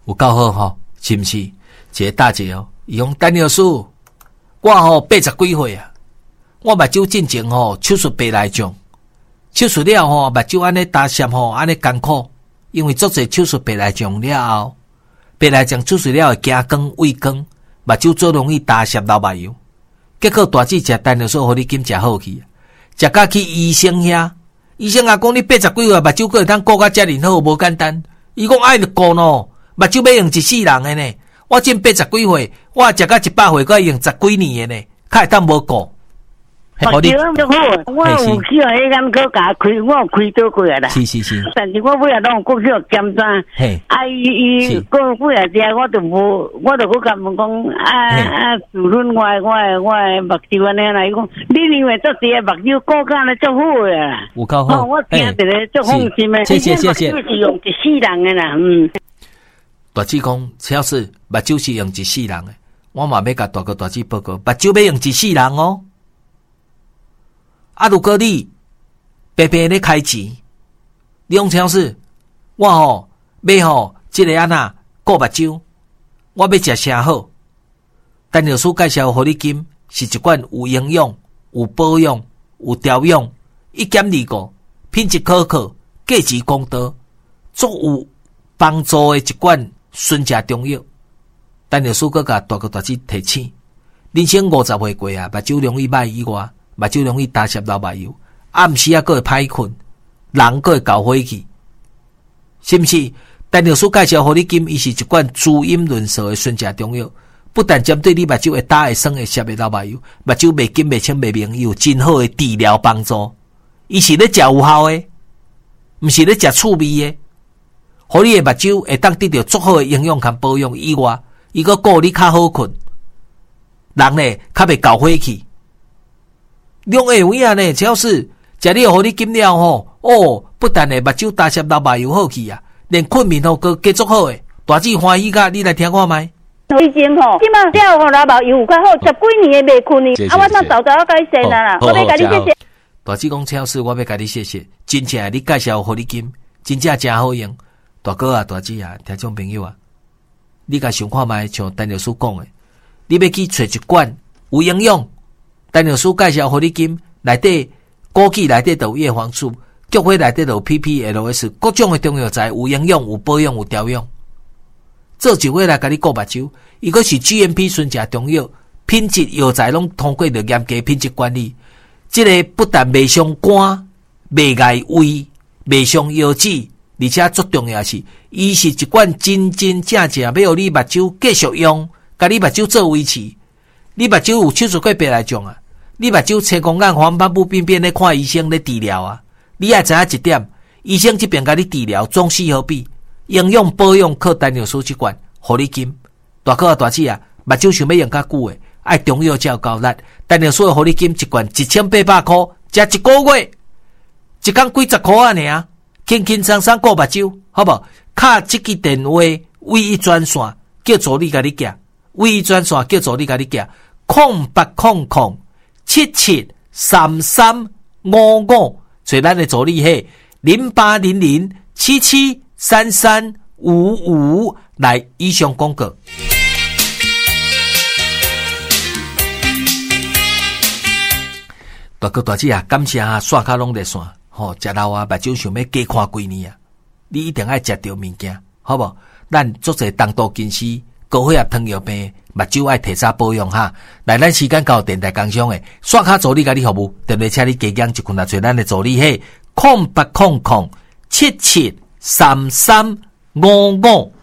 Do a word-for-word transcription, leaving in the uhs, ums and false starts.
有够好吼，是毋是？一个大姐哦，伊讲陈老师，我吼八十几岁啊，我目睭进前吼手术白内障，手术了吼目睭安尼打闪吼安尼艰苦，因为做者手术白内障了后，白内障手术了会惊光、畏光，目睭最容易打闪流目睭。结果大姐食陈老师互你金食好去，食甲去医生遐，医生也讲你八十几岁目睭阁会当顾甲遮尔好，无简单。伊讲爱着顾喏，目睭要用一世人诶呢。我真八十几岁，我食到一百岁，我用十几年诶呢，较会当无顾。 目睭足好，我有去互迄眼科甲开，我有开倒过啊啦。 是是是。 但是我尾仔拢过去互检查，啊伊伊过尾仔遮我就无，我就去甲问讲啊啊，自论我我我目睭安尼啦，伊讲你认为做事目睭顾甲咧足好诶啦。 有够好。 我听着咧足放心诶。 谢谢谢谢。 是用一世人诶啦，嗯。 大姐讲，超市目睭是用一世人诶，我嘛要甲大哥大姐报告，目睭要用一世人哦。啊，如果你白白咧开钱，你用超市，我吼要吼即个安那顾目睭，我要食啥好？陈老师介绍互你金是一款有营养、有保养、有调养，一检二过，品质可靠，价值公道，足有帮助的一款纯正中药。陈老师阁甲大哥大姐提醒，人生五十岁过啊，目睭容易歹以外。目睭容易打湿流目睭，暗时啊，佫会歹困，人佫会搞火气，是毋是？陈老师介绍互你金，伊是一款滋阴润燥的纯正中药，不但针对你目睭会打、会酸、会涩的流目睭，目睭袂金、袂青、袂明，伊有真好的治疗帮助。伊是咧食有效的，毋是咧食趣味的，互你的目睭会当得到足好的营养和保养以外，伊佫顾你较好困，人呢较袂搞火气。用下位啊呢，只要是食了互你金了吼，哦，不但会目睭打湿流目睭好去啊，连困眠吼佫继续好诶，大姐欢喜甲，你来听看觅。 以前吼，即马了互流目睭有较好，十几年诶袂困呢，啊，我那早早要甲你谢啦啦，我要甲你谢谢。 大姐讲超市，我要甲你谢谢，真正你介绍互你金，真正真好用。大哥啊，大姐啊，听众朋友啊，你甲想看觅，像陈老师讲诶，你要去找一罐有营养。陈老师介绍互你金内底枸杞内底有叶黄素，菊花内底有 P P L S， 各种的中药材有营养、有保养、有调养。做一回来甲你顾目睭，伊个是 G M P 纯正中药，品质药材拢通过着严格品质管理。这个不但袂伤肝、袂碍胃、袂伤腰子，而且最重要是，伊是一罐真真正正要互你目睭继续用，甲你目睭做维持。你目睭有手术过白内障啊？你目睭青光眼、黄斑部病变咧看医生咧治疗啊？你爱知影一点，医生这边甲你治疗总是好比营养保养靠陈老师这罐，互你金。大哥啊大姐啊，目睭想要用较久诶，爱中药才有够力。陈老师互你金一罐一千八百箍，食一个月，一工几十箍啊尔，轻轻松松顾目睭，好无？卡这个电话唯一专线，叫助理甲你寄，唯一专线叫助理甲你寄，空八空空。七七三三五五，找咱的助理嘿，零八零零七七三三五五来以上广告。大哥大姐啊，感谢啊，刷卡拢在线，吼，食老啊，目睭想要加看几年啊，你一定爱食着物件，好无？咱做者东道金丝。高血压、糖尿病，目睭爱提早保养哈。来，咱时间到电台工商诶，刷卡助理甲你服务，特别请你加减一群啊，找咱的助理嘿，空八空空七七三三五五。